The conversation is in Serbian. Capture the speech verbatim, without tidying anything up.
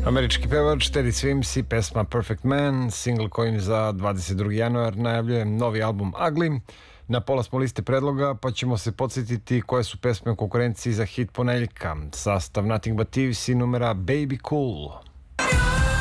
Američki pevač Teddy Swims i pesma Perfect Man, single kojim za dvadeset drugi januar najavljuje novi album Ugly. Na pola smo liste predloga, pa ćemo se podsjetiti koje su pesme u konkurenciji za hit ponedeljka. Sastav Nothing But Thieves i numera Baby Cool.